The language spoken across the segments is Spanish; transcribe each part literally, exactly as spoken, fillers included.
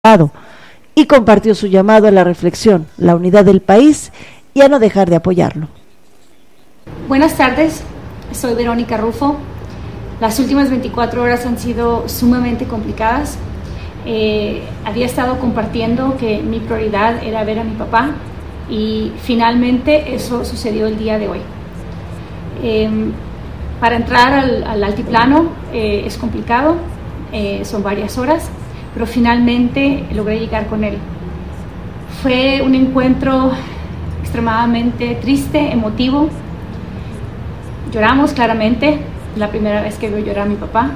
y compartió su llamado a la reflexión, la unidad del país y a no dejar de apoyarlo. Buenas tardes, soy Verónica Rufo. Las últimas veinticuatro horas han sido sumamente complicadas. Eh, había estado compartiendo que mi prioridad era ver a mi papá y finalmente eso sucedió el día de hoy. Eh, para entrar al, al altiplano eh, es complicado, eh, son varias horas, pero finalmente logré llegar con él. Fue un encuentro extremadamente triste, emotivo. Lloramos claramente, la primera vez que veo llorar a mi papá.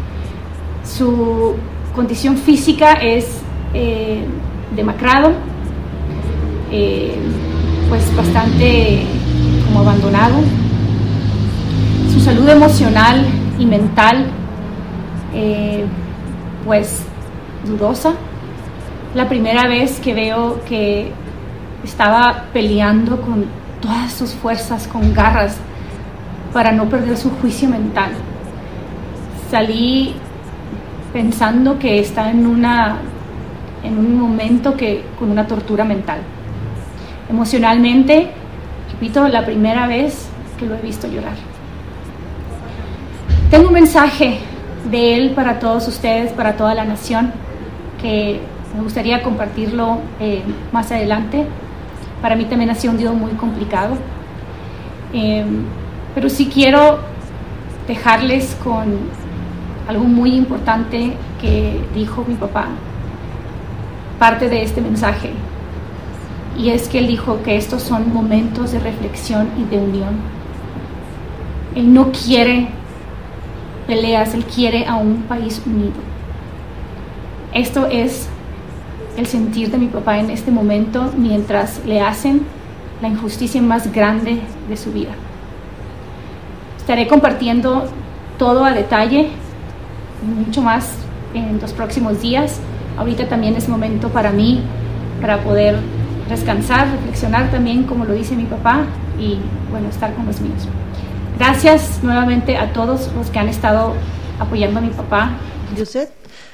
Su condición física es eh, demacrado, eh, pues bastante como abandonado. Su salud emocional y mental, eh, pues dudosa. La primera vez que veo que estaba peleando con todas sus fuerzas, con garras, para no perder su juicio mental. Salí pensando que está en una en un momento que con una tortura mental. Emocionalmente, repito, la primera vez que lo he visto llorar. Tengo un mensaje de él para todos ustedes, para toda la nación, que me gustaría compartirlo eh, más adelante. Para mí también ha sido un día muy complicado, eh, pero sí quiero dejarles con algo muy importante que dijo mi papá, parte de este mensaje, y es que él dijo que estos son momentos de reflexión y de unión. Él no quiere peleas, él quiere a un país unido. Esto es el sentir de mi papá en este momento mientras le hacen la injusticia más grande de su vida. Estaré compartiendo todo a detalle, mucho más en los próximos días. Ahorita también es momento para mí, para poder descansar, reflexionar también, como lo dice mi papá, y bueno, estar con los míos. Gracias nuevamente a todos los que han estado apoyando a mi papá. ¿Yuset?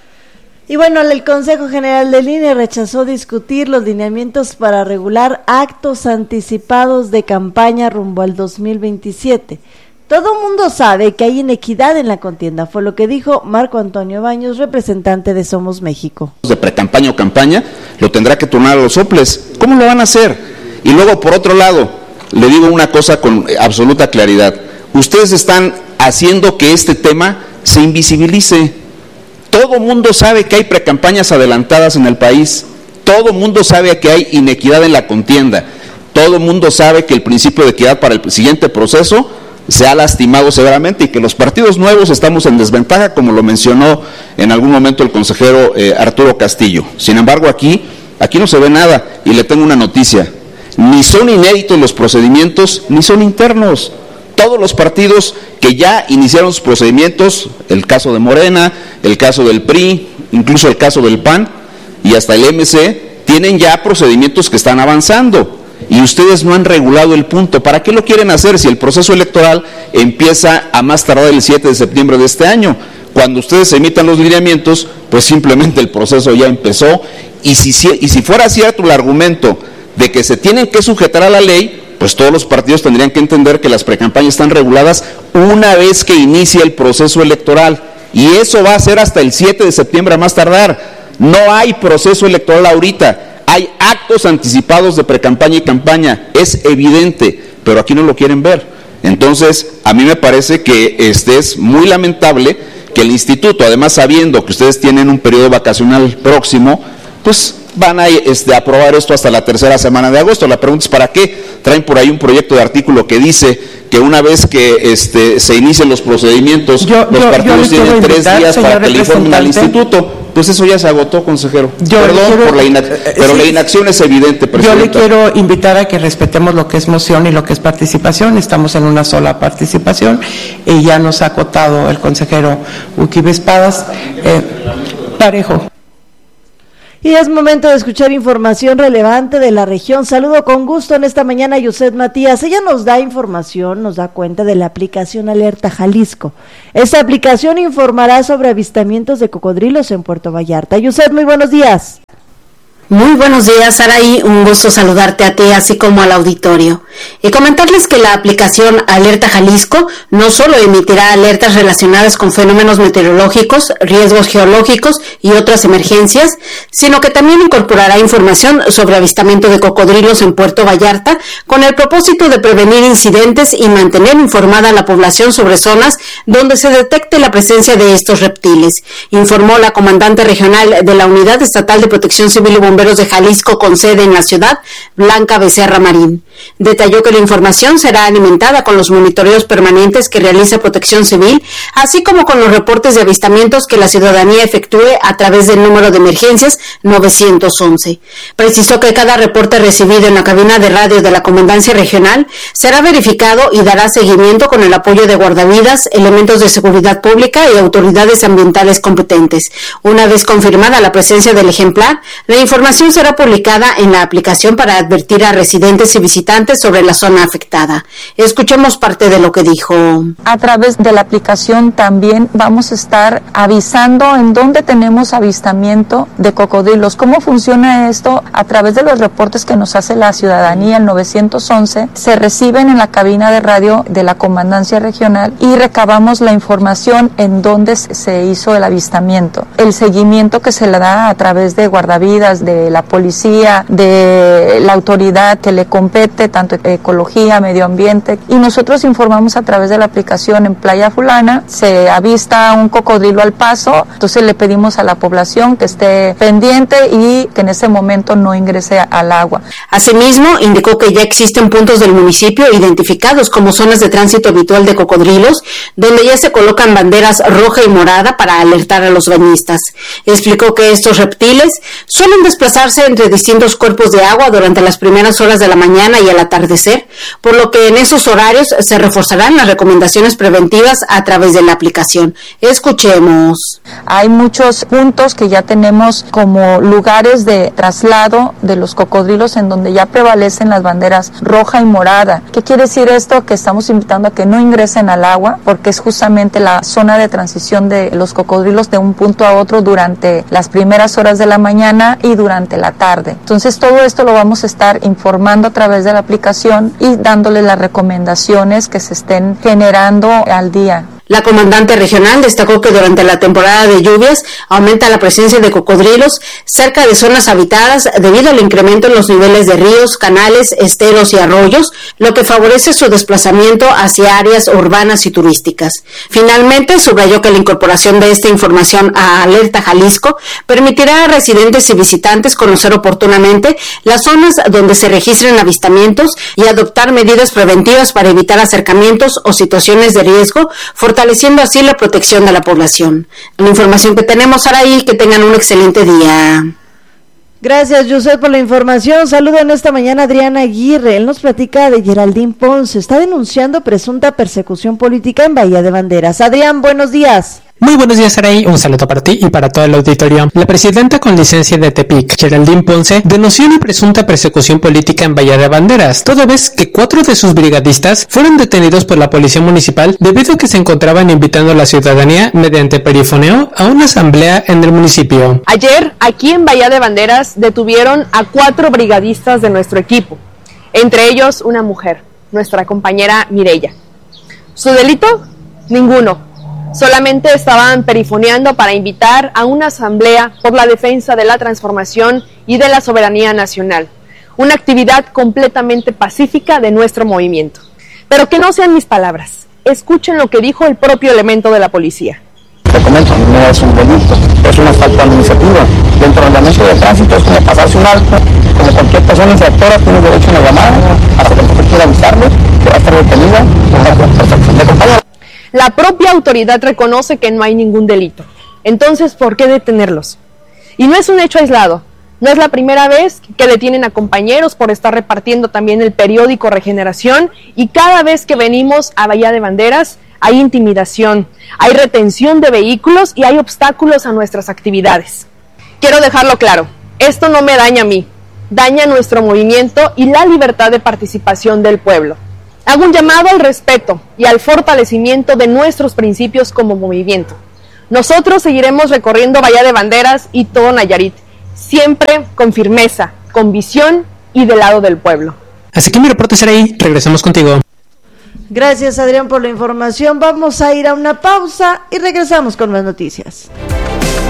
Y bueno, el Consejo General del I N E rechazó discutir los lineamientos para regular actos anticipados de campaña rumbo al dos mil veintisiete. Todo mundo sabe que hay inequidad en la contienda, fue lo que dijo Marco Antonio Baños, representante de Somos México. De precampaña o campaña, lo tendrá que turnar a los soples. ¿Cómo lo van a hacer? Y luego, por otro lado, le digo una cosa con absoluta claridad. Ustedes están haciendo que este tema se invisibilice. Todo mundo sabe que hay precampañas adelantadas en el país. Todo mundo sabe que hay inequidad en la contienda. Todo mundo sabe que el principio de equidad para el siguiente proceso se ha lastimado severamente y que los partidos nuevos estamos en desventaja, como lo mencionó en algún momento el consejero eh, Arturo Castillo. Sin embargo, aquí, aquí no se ve nada, y le tengo una noticia. Ni son inéditos los procedimientos, ni son internos. Todos los partidos que ya iniciaron sus procedimientos, el caso de Morena, el caso del P R I, incluso el caso del P A N y hasta el M C, tienen ya procedimientos que están avanzando. Y ustedes no han regulado el punto. ¿Para qué lo quieren hacer si el proceso electoral empieza a más tardar el siete de septiembre de este año? Cuando ustedes emitan los lineamientos, pues simplemente el proceso ya empezó. Y si, y si fuera cierto el argumento de que se tienen que sujetar a la ley, pues todos los partidos tendrían que entender que las precampañas están reguladas una vez que inicia el proceso electoral. Y eso va a ser hasta el siete de septiembre a más tardar. No hay proceso electoral ahorita. Hay actos anticipados de precampaña y campaña, es evidente, pero aquí no lo quieren ver. Entonces, a mí me parece que este es muy lamentable que el instituto, además sabiendo que ustedes tienen un periodo vacacional próximo, pues van a este, aprobar esto hasta la tercera semana de agosto. La pregunta es ¿para qué? Traen por ahí un proyecto de artículo que dice que una vez que este, se inicien los procedimientos, yo, los yo, partidos yo tienen tres invitar, días para que le informen al instituto. Pues eso ya se agotó, consejero. Yo Perdón quiero, por la inacción, eh, pero sí, la inacción es evidente, presidenta. Yo le quiero invitar a que respetemos lo que es moción y lo que es participación. Estamos en una sola participación y ya nos ha acotado el consejero Uquibe Espadas. Eh, parejo. Y es momento de escuchar información relevante de la región. Saludo con gusto en esta mañana a Yuset Matías. Ella nos da información, nos da cuenta de la aplicación Alerta Jalisco. Esta aplicación informará sobre avistamientos de cocodrilos en Puerto Vallarta. Yuset, muy buenos días. Muy buenos días, Saraí, un gusto saludarte a ti, así como al auditorio. Y comentarles que la aplicación Alerta Jalisco no solo emitirá alertas relacionadas con fenómenos meteorológicos, riesgos geológicos y otras emergencias, sino que también incorporará información sobre avistamiento de cocodrilos en Puerto Vallarta, con el propósito de prevenir incidentes y mantener informada a la población sobre zonas donde se detecte la presencia de estos reptiles, informó la comandante regional de la Unidad Estatal de Protección Civil y Bomberos de Jalisco con sede en la ciudad, Blanca Becerra Marín. Detalló que la información será alimentada con los monitoreos permanentes que realiza Protección Civil, así como con los reportes de avistamientos que la ciudadanía efectúe a través del número de emergencias nueve once. Precisó que cada reporte recibido en la cabina de radio de la Comandancia Regional será verificado y dará seguimiento con el apoyo de guardavidas, elementos de seguridad pública y autoridades ambientales competentes. Una vez confirmada la presencia del ejemplar, la información será publicada en la aplicación para advertir a residentes y visitantes sobre la zona afectada. Escuchemos parte de lo que dijo. A través de la aplicación también vamos a estar avisando en dónde tenemos avistamiento de cocodrilos. ¿Cómo funciona esto? A través de los reportes que nos hace la ciudadanía, el nueve once, se reciben en la cabina de radio de la Comandancia Regional y recabamos la información en dónde se hizo el avistamiento. El seguimiento que se le da a través de guardavidas, de la policía, de la autoridad que le compete, tanto ecología, medio ambiente, y nosotros informamos a través de la aplicación en Playa Fulana, se avista un cocodrilo al paso, entonces le pedimos a la población que esté pendiente y que en ese momento no ingrese al agua. Asimismo, indicó que ya existen puntos del municipio identificados como zonas de tránsito habitual de cocodrilos, donde ya se colocan banderas roja y morada para alertar a los bañistas. Explicó que estos reptiles suelen desplazarse entre distintos cuerpos de agua durante las primeras horas de la mañana y al atardecer, por lo que en esos horarios se reforzarán las recomendaciones preventivas a través de la aplicación. Escuchemos. Hay muchos puntos que ya tenemos como lugares de traslado de los cocodrilos en donde ya prevalecen las banderas roja y morada. ¿Qué quiere decir esto? Que estamos invitando a que no ingresen al agua, porque es justamente la zona de transición de los cocodrilos de un punto a otro durante las primeras horas de la mañana y durante la tarde. Entonces todo esto lo vamos a estar informando a través de la aplicación y dándole las recomendaciones que se estén generando al día. La comandante regional destacó que durante la temporada de lluvias aumenta la presencia de cocodrilos cerca de zonas habitadas debido al incremento en los niveles de ríos, canales, esteros y arroyos, lo que favorece su desplazamiento hacia áreas urbanas y turísticas. Finalmente, subrayó que la incorporación de esta información a Alerta Jalisco permitirá a residentes y visitantes conocer oportunamente las zonas donde se registren avistamientos y adoptar medidas preventivas para evitar acercamientos o situaciones de riesgo, fortaleciendo así la protección de la población. La información que tenemos, Saraí, que tengan un excelente día. Gracias, Yuset, por la información. Saludo en esta mañana a Adrián Aguirre. Él nos platica de Geraldine Ponce. Está denunciando presunta persecución política en Bahía de Banderas. Adrián, buenos días. Muy buenos días, Saraí. Un saludo para ti y para todo el auditorio. La presidenta con licencia de Tepic, Geraldine Ponce, denunció una presunta persecución política en Bahía de Banderas, toda vez que cuatro de sus brigadistas fueron detenidos por la policía municipal debido a que se encontraban invitando a la ciudadanía mediante perifoneo a una asamblea en el municipio. Ayer, aquí en Bahía de Banderas, detuvieron a cuatro brigadistas de nuestro equipo, entre ellos una mujer, nuestra compañera Mireya. ¿Su delito? Ninguno. Solamente estaban perifoneando para invitar a una asamblea por la defensa de la transformación y de la soberanía nacional, una actividad completamente pacífica de nuestro movimiento. Pero que no sean mis palabras, escuchen lo que dijo el propio elemento de la policía. Te comento, no es un delito, es una falta administrativa. Dentro del reglamento de tránsito es como pasarse un alto, como cualquier persona infractora tiene derecho a una llamada, hasta que no quiera avisarle, que va a estar detenida por una perfección de compañía. La propia autoridad reconoce que no hay ningún delito. Entonces, ¿por qué detenerlos? Y no es un hecho aislado. No es la primera vez que detienen a compañeros por estar repartiendo también el periódico Regeneración, y cada vez que venimos a Bahía de Banderas hay intimidación, hay retención de vehículos y hay obstáculos a nuestras actividades. Quiero dejarlo claro, Esto no me daña a mí, daña nuestro movimiento y la libertad de participación del pueblo. Hago un llamado al respeto y al fortalecimiento de nuestros principios como movimiento. Nosotros seguiremos recorriendo Bahía de Banderas y todo Nayarit, siempre con firmeza, con visión y del lado del pueblo. Así que mi reporte será ahí, regresamos contigo. Gracias, Adrián, por la información. Vamos a ir a una pausa y regresamos con más noticias.